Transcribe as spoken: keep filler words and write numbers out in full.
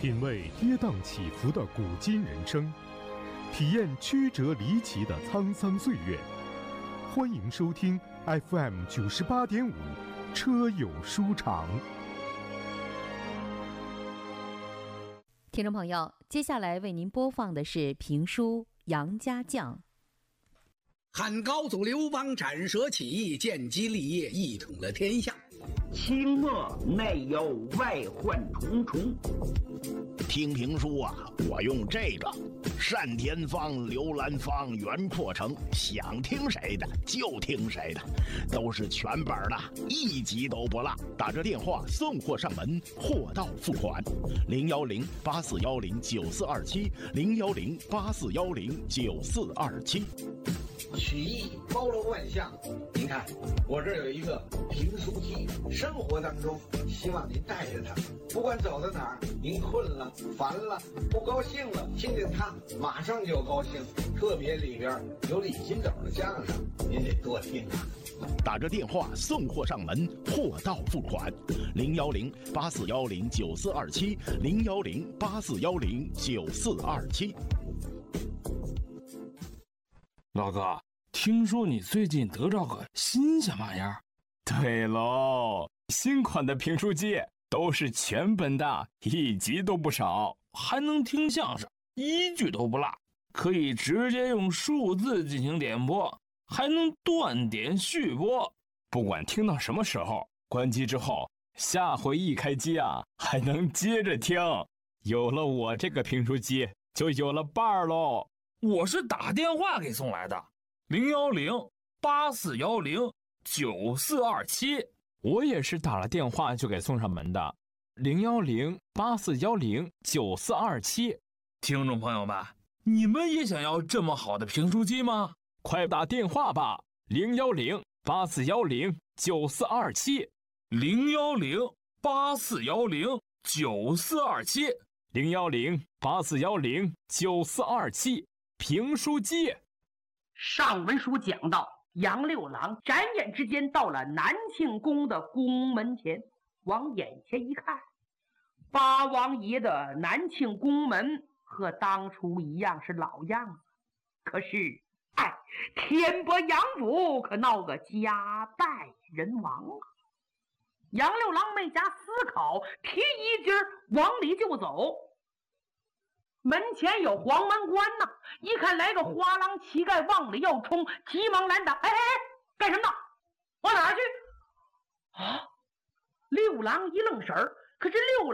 品味跌宕起伏的古今人生，体验曲折离奇的沧桑岁月。欢迎收听 F M 九十八点五车友书场。 听众朋友，接下来为您播放的是评书《杨家将》。 汉高祖刘邦斩蛇起义，建基立业，一统了天下。 清末内忧外患重重。 听评书啊，我用这个单田芳、刘兰芳、袁阔成，想听谁的就听谁的，都是全本的，一集都不落。打着电话送货上门，货到付款。零幺零八四幺零九四二七，零幺零八四幺零九四二七。 曲艺包罗万象，您看我这儿有一个评书机，生活当中希望您带着它，不管走到哪儿，您困了、烦了、不高兴了，听见它马上就高兴。特别里边有李金斗的相声，您得多听啊。 打着电话送货上门，货到付款。零幺零八四幺零九四二七，零幺零八四幺零九四二七。 老哥，听说你最近得着个新鲜玩意儿？ 对喽，新款的评书机都是全本的，一集都不少， 还能听相声，一句都不落，可以直接用数字进行点播，还能断点续播。 不管听到什么时候，关机之后，下回一开机啊，还能接着听。有了我这个评书机，就有了伴儿喽。 我是打电话给送来的，零幺零八四幺零九四二七。 我也是打了电话就给送上门的，零幺零八四幺零九四二七。 听众朋友们，你们也想要这么好的评书机吗？ 快打电话吧，零幺零八四幺零九四二七， 零幺零八四幺零九四二七， 零幺零八四幺零九四二七。评书机。 上文书讲到，杨六郎眨眼之间到了南庆宫的宫门前，往眼前一看，八王爷的南庆宫门和当初一样是老样子，可是哎，天波杨府可闹个家败人亡啊！杨六郎没加思考，提一筋儿往里就走。门前有黄门关呐，一看来个花郎乞丐往里要冲，急忙拦挡。哎哎哎，干什么呢？往哪儿去？啊！六郎一愣神儿，可是六